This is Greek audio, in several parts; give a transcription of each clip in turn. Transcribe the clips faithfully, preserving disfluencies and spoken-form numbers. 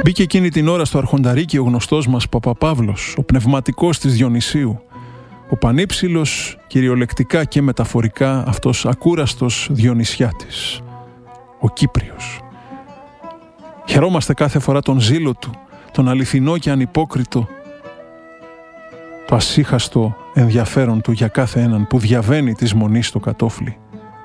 Μπήκε εκείνη την ώρα στο αρχονταρίκι ο γνωστός μας Παπαπαύλος, ο πνευματικός της Διονυσίου, ο πανύψηλος, κυριολεκτικά και μεταφορικά, αυτός ακούραστος Διονυσιάτης, ο Κύπριος. Χαιρόμαστε κάθε φορά τον ζήλο του, τον αληθινό και ανυπόκριτο, το ασύχαστο ενδιαφέρον του για κάθε έναν που διαβαίνει της μονής στο κατόφλι.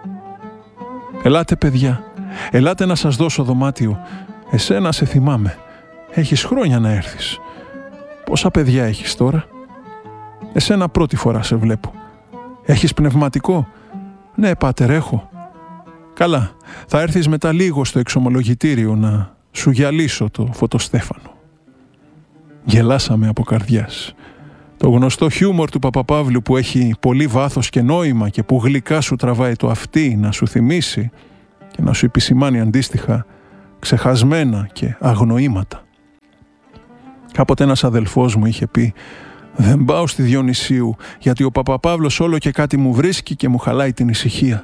«Ελάτε, παιδιά, ελάτε να σας δώσω δωμάτιο. Εσένα σε θυμάμαι. Έχεις χρόνια να έρθεις. Πόσα παιδιά έχεις τώρα? Εσένα πρώτη φορά σε βλέπω. Έχεις πνευματικό? Ναι, πάτερ, έχω. Καλά, θα έρθεις μετά λίγο στο εξομολογητήριο να σου γυαλίσω το φωτοστέφανο». Γελάσαμε από καρδιάς. Το γνωστό χιούμορ του Παπαπαύλου που έχει πολύ βάθος και νόημα και που γλυκά σου τραβάει το αυτί να σου θυμίσει και να σου επισημάνει αντίστοιχα ξεχασμένα και αγνοήματα. Κάποτε ένας αδελφός μου είχε πει «Δεν πάω στη Διονυσίου γιατί ο Παπαπαύλος όλο και κάτι μου βρίσκει και μου χαλάει την ησυχία».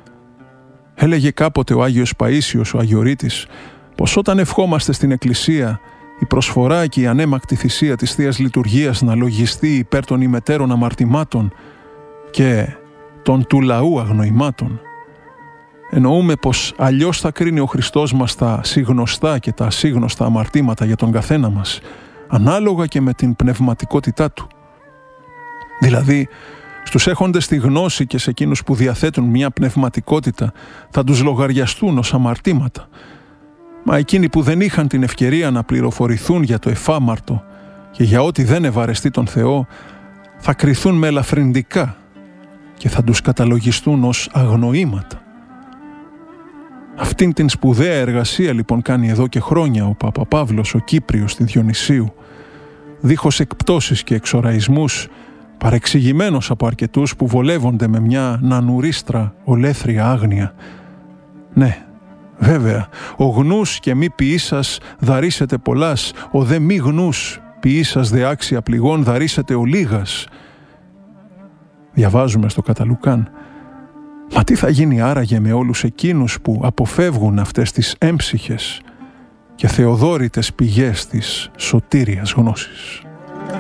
Έλεγε κάποτε ο Άγιος Παΐσιος, ο Αγιορείτης, πως όταν ευχόμαστε στην Εκκλησία η προσφορά και η ανέμακτη θυσία της Θείας Λειτουργίας να λογιστεί υπέρ των ημετέρων αμαρτημάτων και των του λαού αγνοημάτων, εννοούμε πως αλλιώς θα κρίνει ο Χριστός μας τα συγνωστά και τα ασύγνωστα αμαρτήματα για τον καθένα μας, ανάλογα και με την πνευματικότητά του. Δηλαδή, στους έχοντες τη γνώση και σε εκείνους που διαθέτουν μια πνευματικότητα θα τους λογαριαστούν ως αμαρτήματα. Μα εκείνοι που δεν είχαν την ευκαιρία να πληροφορηθούν για το εφάμαρτο και για ό,τι δεν ευαρεστεί τον Θεό, θα κριθούν με ελαφρυντικά και θα τους καταλογιστούν ως αγνοήματα. Αυτήν την σπουδαία εργασία λοιπόν κάνει εδώ και χρόνια ο Παπαπαύλος, ο Κύπριος στη Διονυσίου, δίχως εκπτώσεις και εξοραϊσμούς, παρεξηγημένος από αρκετούς που βολεύονται με μια νανουρίστρα ολέθρια άγνοια. Ναι, βέβαια, ο γνούς και μη ποιήσας δαρίσετε πολλάς, ο δε μη γνούς ποιήσας δε άξια πληγών δαρίσετε ο λίγας. Διαβάζουμε στο Καταλουκάν. Μα τι θα γίνει άραγε με όλους εκείνους που αποφεύγουν αυτές τις έμψυχες και θεοδόρητες πηγές της σωτήριας γνώσης?